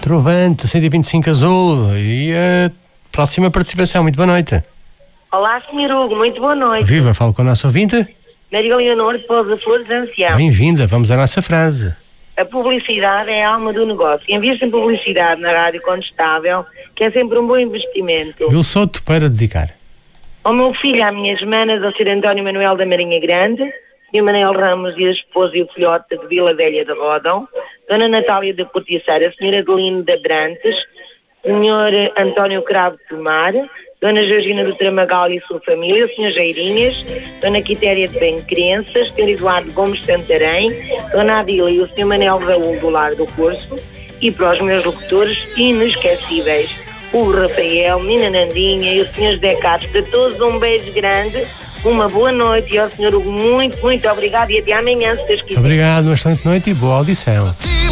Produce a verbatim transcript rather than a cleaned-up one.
Trovante, cento e vinte e cinco azul. E a próxima participação. Muito boa noite. Olá, senhor Hugo, muito boa noite. Viva, falo com a nossa ouvinte. Maria Leonor de Pousa Flores, ancião. Bem-vinda, vamos à nossa frase. A publicidade é a alma do negócio. Invista em publicidade na rádio Condestável, que é sempre um bom investimento. Vil Souto para dedicar. Ao meu filho, às minhas manas, ao senhor António Manuel da Marinha Grande, senhor Manel Ramos e a esposa e o filhote de Vila Velha de Rodão, dona Natália da Corticeira, senhora Adelino da Brantes, senhor António Cravo de Tomar, dona Georgina do Tramagal e sua família, senhor Jairinhas, dona Quitéria de Bem Crenças, senhor Eduardo Gomes Santarém, dona Adila e o senhor Manel Raul do Lar do Curso, e para os meus locutores inesquecíveis, o Rafael, Nina Nandinha e o senhor José Carlos. Para todos um beijo grande, uma boa noite e ao senhor Hugo muito, muito obrigado e até amanhã, se Deus quiser. Obrigado, uma excelente noite e boa audição.